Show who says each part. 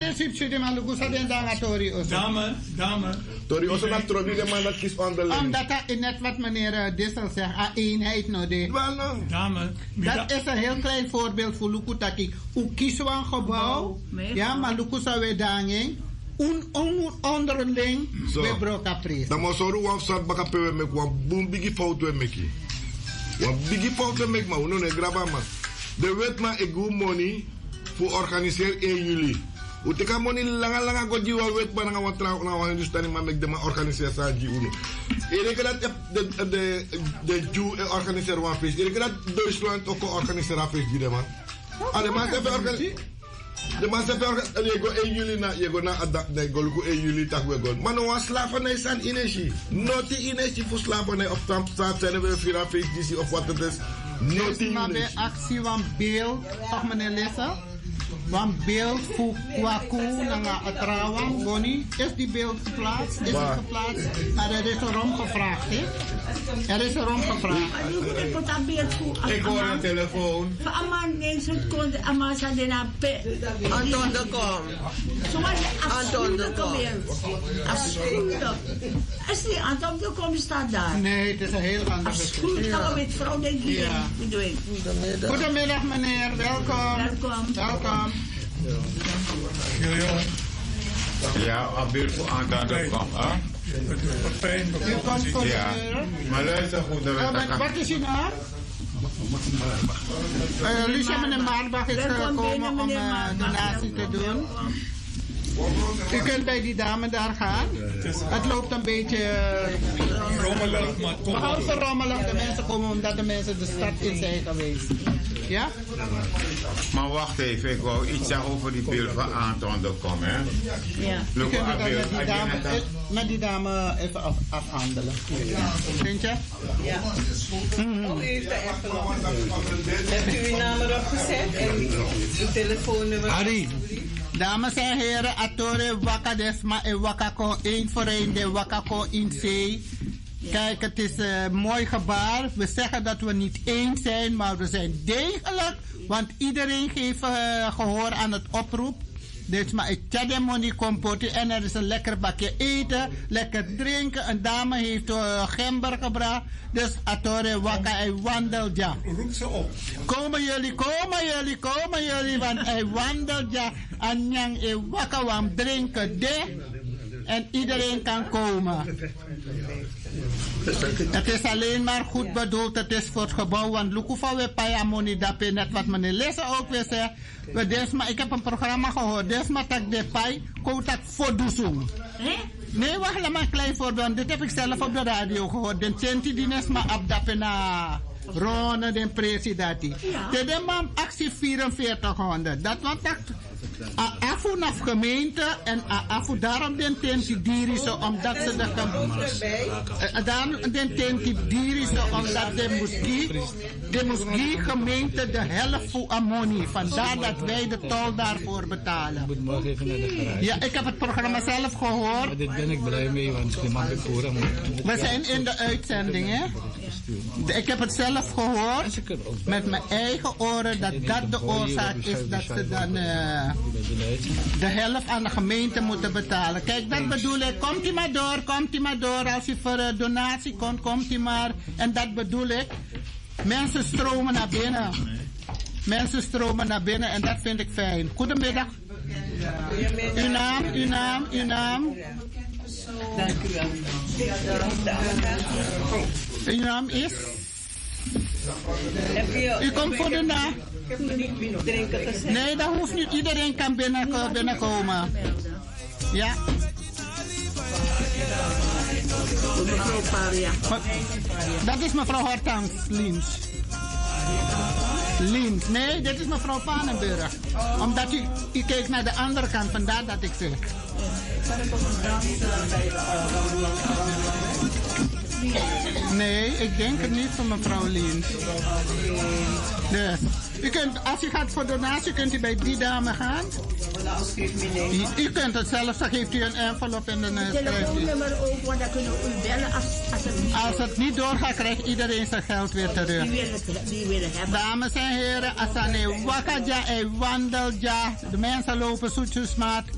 Speaker 1: principe de malugusa den danga tori oso.
Speaker 2: Dame.
Speaker 3: Tori oso na trodi de man dat kies onderling.
Speaker 1: Omdat dat net wat meneer Dissel zegt, eenheid nou de.
Speaker 3: Wel nou.
Speaker 2: Dame.
Speaker 1: Dat is een heel klein voorbeeld voor Lukutaki. Hoe kiezen we een gebouw? Ja, maar Lukusa we danging. Onderling we broka prijs.
Speaker 3: Dan moet zo een soort bakape we mek, een boom bigi fout we meki. Een bigi fout we mek, maar we doen een graba man. De wet maar ik goed money voor organiseren 1 juli. U teka money langa go jiwa wet maar nga trouw na wan dus dan maar mek de maar organiseren sa ji uno. Ik dat de Jew organiseren wan feest. Ik dat Duitsland ook organiseren feest die man. Alle man hebben organiseren. De man zegt dat je go 1 juli na je go na de go luku 1 juli tak we go. Maar no was slavernij san energie. Not energie voor slavernij op staat zijn we via feest of wat het is. Not energie.
Speaker 1: Maar actie van beeld, toch meneer Lessa? Van beeld voor kwaku na atrawang boni is die beeld geplaatst? Is het geplaatst? Maar er is erom gevraagd, hè? Er is erom gevraagd.
Speaker 4: Ik hoor een telefoon. Anton de Kom. Anton de Kom.
Speaker 5: Is die Anton de Kom staat daar?
Speaker 1: Nee, het is een heel ander
Speaker 5: gesprek. Dat met vrouw denk ik.
Speaker 1: Goedemiddag meneer, welkom.
Speaker 4: Ja, Abir voor Anton de Kom.
Speaker 1: U komt voor
Speaker 4: ja, maar luister goed.
Speaker 1: Wat is uw naam? Lucia meneer Maarbach is gekomen om donatie te doen. U kunt bij die dame daar gaan. Het loopt een beetje
Speaker 2: rommelig, maar toch.
Speaker 1: Behalve rommelig, de mensen komen omdat de mensen de stad in zijn geweest. Ja?
Speaker 4: Maar wacht even, ik wou iets zeggen over die beeld van Anton de Kom, hè?
Speaker 5: Ja.
Speaker 1: U kunt het met die dame even afhandelen. Vind je?
Speaker 6: Ja. U heeft de envelop. Hebt u uw naam erop gezet en uw telefoonnummer?
Speaker 1: Harry. Dames en heren, atore waka desma en wakako 1 voor 1 de wakako in zee. Kijk, het is een mooi gebaar. We zeggen dat we niet eens zijn, maar we zijn degelijk. Want iedereen geeft gehoor aan het oproep. Dus maar ik tjade money kompoti en er is een lekker bakje eten, lekker drinken. Een dame heeft gember gebracht. Dus atore waka en wandelt ja.
Speaker 2: Roep ze op.
Speaker 1: Komen jullie, want hij wandelt ja. Anyang e waka wam drinken de. En iedereen kan komen. Het is alleen maar goed bedoeld, het is voor het gebouw. Want Lukufa we paya money dape, net wat meneer Lesse ook weer zegt. Ik heb een programma gehoord. Desma tak de pay, koutak fodusung. Nee, wacht, laat maar een klein voorbeeld. Dit heb ik zelf op de radio gehoord. Den tenti dines ma abdape na Rone, den presidati. De man actie 4400. Dat was dat. Afu naf gemeente en afu daarom den tenti diriso omdat ze daarom den tenti diriso omdat de moeski gemeente de helft voor ammonie. Vandaar dat wij de tol daarvoor betalen. Ja, ik heb het programma zelf gehoord.
Speaker 7: Dit ben ik blij mee, want je mag het voeren.
Speaker 1: We zijn in de uitzending, hè? Ik heb het zelf gehoord met mijn eigen oren dat dat de oorzaak is dat ze dan de helft aan de gemeente moeten betalen. Kijk, dat bedoel ik. Komt u maar door. Als u voor donatie komt u maar. En dat bedoel ik. Mensen stromen naar binnen en dat vind ik fijn. Goedemiddag. Uw naam?
Speaker 6: Dank u wel.
Speaker 1: Uw naam is? U komt voor de naam?
Speaker 6: Ik heb nog niet drinken gezegd.
Speaker 1: Nee, dat hoeft niet. Iedereen kan binnenkomen. Ja.
Speaker 5: Mevrouw Paria.
Speaker 1: Dat is mevrouw Hortans, Lins. Nee, dit is mevrouw Panenburg. Omdat u keek naar de andere kant, vandaar dat ik zeg. Nee, ik denk het niet van mevrouw Lien. Dus, als u gaat voor donatie, kunt u bij die dame gaan. U kunt het zelf, dan geeft u een envelop en een
Speaker 5: telefoonnummer ook, want dan kunnen we u bellen
Speaker 1: als het niet doorgaat, krijgt iedereen zijn geld weer terug.
Speaker 5: Die willen hebben.
Speaker 1: Dames en heren, Asane Wakaja en Wandelja. De mensen lopen zoetjesmaat.